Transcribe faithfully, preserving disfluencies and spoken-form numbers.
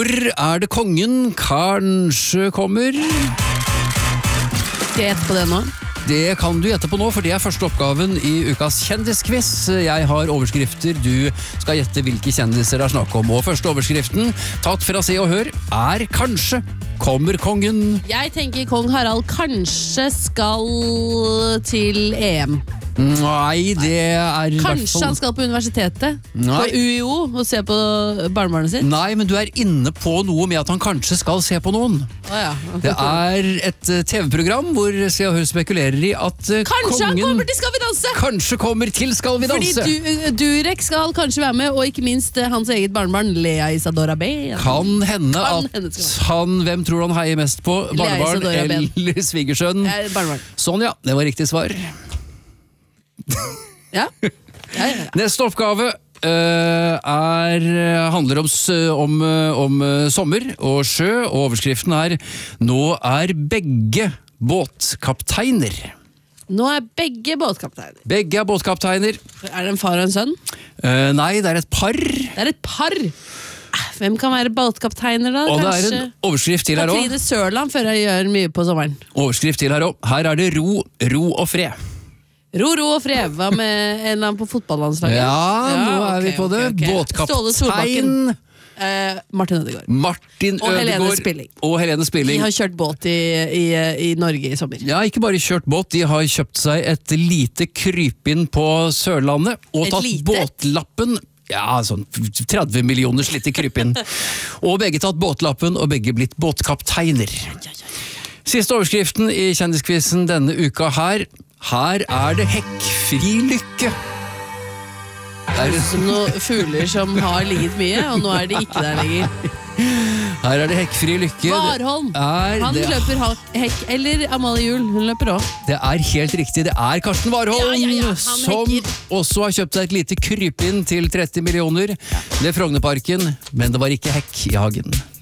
Hvor er det kongen kanskje kommer? Skal jeg gjette på det nå? Det kan du gjette på nå, for det er første oppgaven i ukas kjendisquiz. Jeg har overskrifter, du skal gjette hvilke kjendiser det er snakk om. Og første overskriften, tatt fra Se og Hør, er kanskje kommer kongen. Jeg tenker kong Harald kanskje skal til E M. Nei, det er i hvert Kanskje fall... han skal på universitetet, Nei. på U I O, og se på barnebarnet sitt. Nei, men du er inne på noe med at han kanskje skal se på noen. Å, ja. Det er et eh, T V-program hvor Se og Hør spekulerer i at eh, Kanskje han kongen kommer til Skal vi danse! kanskje kommer til Skal vi Fordi danse. du, Durek skal kanskje være med, og ikke minst eh, hans eget barnebarn Lea Isadora B. Kan hende Kan at hende skal han, hvem tror han heier mest på? Barnebarn Isadora Ben. eller svigersønn? Eh, barnebarn. Sånn ja, det var riktig svar. Ja. Ja, ja, ja. Neste oppgave eh, er, handler om, s- om, eh, om eh, sommer og sjø, og overskriften er «Nå er begge båtkapteiner». Nå er begge båtkapteiner. Begge er båtkapteiner. Er det en far og en sønn? Eh, nei, det er et par. Det er et par. Eh, Hvem kan være båtkapteiner da? Og det er Kanskje en overskrift til her også. Katrine Sørland, før jeg gjør mye på sommeren. Overskrift til her også. Her er det ro, ro og fred. Ro, ro og fred. Hva med en eller annen på fotballandslaget? Ja, nå er ok, vi på ok, det. ok. Ståle Båtkaptein Solbakken. Eh, Martin Ødegaard. Martin Og Helene Ødegaard Spilling. og Helene De Spilling. har kjørt båt i, i, i Norge i sommer. Ja, ikke bare kjørt båt, de har kjøpt seg et lite krypinn på Sørlandet og Et tatt lite? båtlappen. Ja, sånn tretti millioner slitte krypinn. Og begge tatt båtlappen, og begge blitt båtkapteiner. Siste overskriften i kjendiskvissen denne uka her. Her er det hekkfri lykke. Det er som noen fugler som har ligget mye, og nå er de ikke der lenger. Her er det hekkfri lykke. Warholm. Det er, Han det, løper ha- hekk, eller Amalie Juel. Hun løper òg. det er helt riktig, det er Karsten Warholm, Ja, ja, ja, han som hekker. også har kjøpt seg et lite krypinn til tretti millioner ved Frognerparken, men det var ikke hekk i hagen.